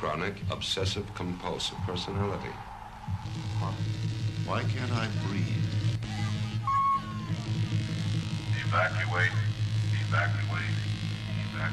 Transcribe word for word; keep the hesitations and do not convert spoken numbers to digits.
chronic obsessive-compulsive personality. Why? Why can't I breathe? Evacuate. Evacuate.